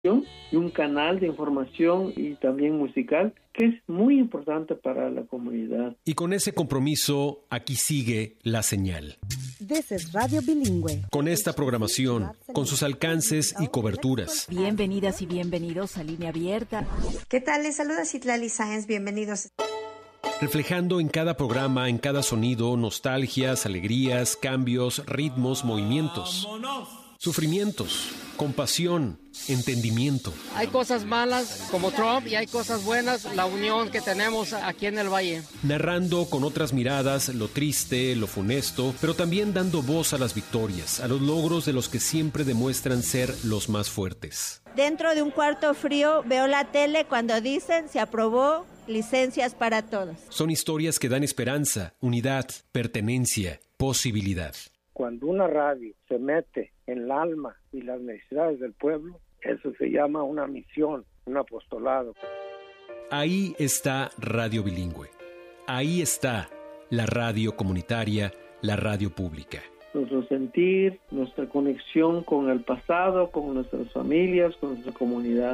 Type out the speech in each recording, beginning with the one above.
y un canal de información y también musical que es muy importante para la comunidad. Y con ese compromiso, aquí sigue La Señal. This is Radio Bilingüe. Con esta programación, con sus alcances y coberturas. Bienvenidas y bienvenidos a Línea Abierta. ¿Qué tal? Les saluda Citlali Sáenz. Bienvenidos. Reflejando en cada programa, en cada sonido, nostalgias, alegrías, cambios, ritmos, movimientos. Sufrimientos, compasión, entendimiento. Hay cosas malas como Trump y hay cosas buenas, la unión que tenemos aquí en el Valle. Narrando con otras miradas lo triste, lo funesto, pero también dando voz a las victorias, a los logros de los que siempre demuestran ser los más fuertes. Dentro de un cuarto frío veo la tele cuando dicen se aprobó licencias para todos. Son historias que dan esperanza, unidad, pertenencia, posibilidad. Cuando una radio se mete en el alma y las necesidades del pueblo, eso se llama una misión, un apostolado. Ahí está Radio Bilingüe. Ahí está la radio comunitaria, la radio pública. Nuestro sentir, nuestra conexión con el pasado, con nuestras familias, con nuestra comunidad.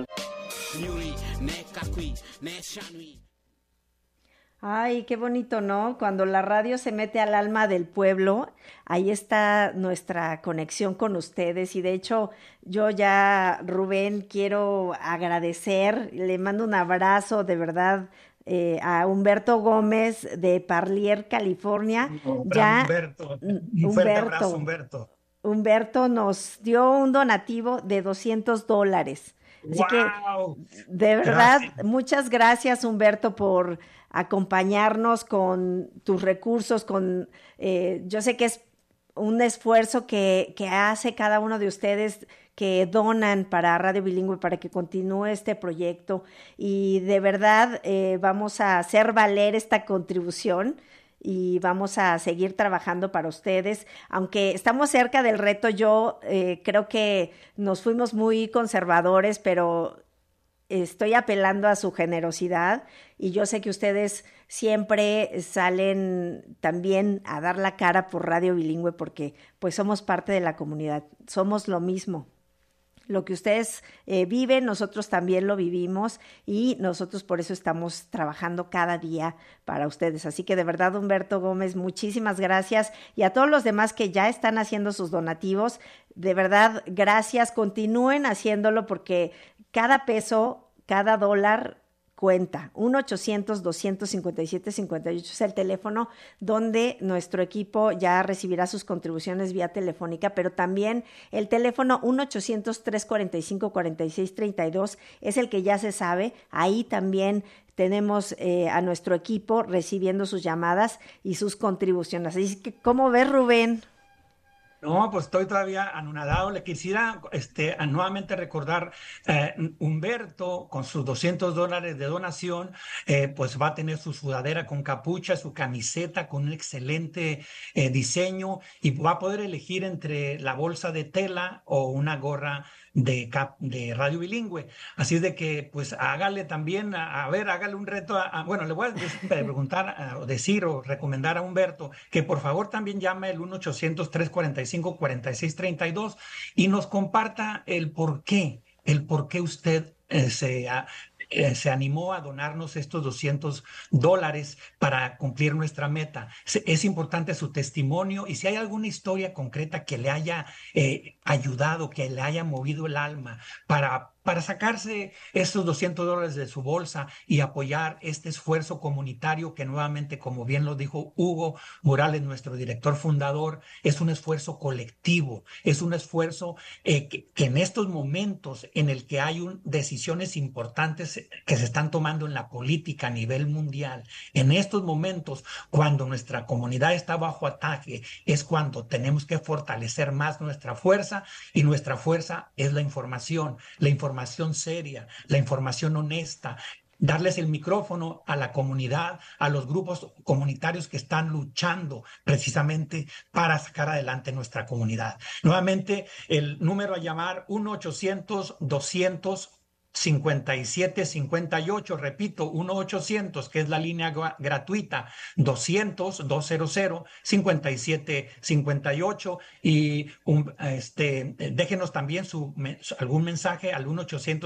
Ay, qué bonito, ¿no? Cuando la radio se mete al alma del pueblo, ahí está nuestra conexión con ustedes. Y de hecho, yo ya, Rubén, quiero agradecer, le mando un abrazo de verdad a Humberto Gómez de Parlier, California. Humberto, un fuerte abrazo, Humberto. Humberto nos dio un donativo de $200. Así ¡Wow! que, de verdad, muchas gracias, Humberto, por acompañarnos con tus recursos, yo sé que es un esfuerzo que hace cada uno de ustedes que donan para Radio Bilingüe para que continúe este proyecto y de verdad vamos a hacer valer esta contribución y vamos a seguir trabajando para ustedes. Aunque estamos cerca del reto, yo creo que nos fuimos muy conservadores, pero estoy apelando a su generosidad y yo sé que ustedes siempre salen también a dar la cara por Radio Bilingüe porque pues somos parte de la comunidad, somos lo mismo. Lo que ustedes viven, nosotros también lo vivimos y nosotros por eso estamos trabajando cada día para ustedes. Así que de verdad, Humberto Gómez, muchísimas gracias. Y a todos los demás que ya están haciendo sus donativos, de verdad, gracias. Continúen haciéndolo porque cada peso, cada dólar cuenta. 1-800-257-58 es el teléfono donde nuestro equipo ya recibirá sus contribuciones vía telefónica, pero también el teléfono 1-800-345-4632 es el que ya se sabe. Ahí también tenemos a nuestro equipo recibiendo sus llamadas y sus contribuciones. Así que, ¿cómo ves, Rubén? No, pues estoy todavía anonadado. Le quisiera nuevamente recordar, Humberto, con sus $200 de donación, pues va a tener su sudadera con capucha, su camiseta con un excelente diseño y va a poder elegir entre la bolsa de tela o una gorra de Radio Bilingüe. Así es de que, pues, hágale también, hágale un reto. Bueno, le voy a preguntar, decir o recomendar a Humberto que por favor también llame el 1-800-345-4632 y nos comparta el por qué usted se animó a donarnos estos $200 para cumplir nuestra meta. Es importante su testimonio y si hay alguna historia concreta que le haya ayudado, que le haya movido el alma para sacarse estos $200 de su bolsa y apoyar este esfuerzo comunitario que nuevamente, como bien lo dijo Hugo Morales, nuestro director fundador, es un esfuerzo colectivo, es un esfuerzo que en estos momentos en el que hay decisiones importantes que se están tomando en la política a nivel mundial, en estos momentos cuando nuestra comunidad está bajo ataque, es cuando tenemos que fortalecer más nuestra fuerza y nuestra fuerza es la información seria, la información honesta, darles el micrófono a la comunidad, a los grupos comunitarios que están luchando precisamente para sacar adelante nuestra comunidad. Nuevamente, el número a llamar 1-800-200 5758, repito, 1-800, que es la línea gratuita, 200-200-5758, y déjenos también algún mensaje al 1-800